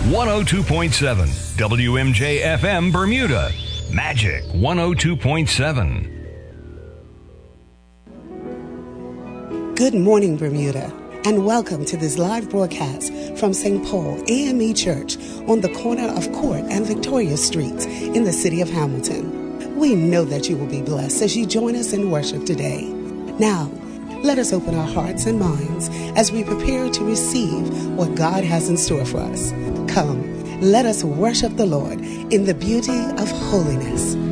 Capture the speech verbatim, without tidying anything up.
one oh two point seven W M J F M Bermuda. Magic one oh two point seven. Good morning, Bermuda, and welcome to this live broadcast from Saint Paul A M E Church on the corner of Court and Victoria Streets in the city of Hamilton. We know that you will be blessed as you join us in worship today. Now, let us open our hearts and minds as we prepare to receive what God has in store for us. Come, let us worship the Lord in the beauty of holiness.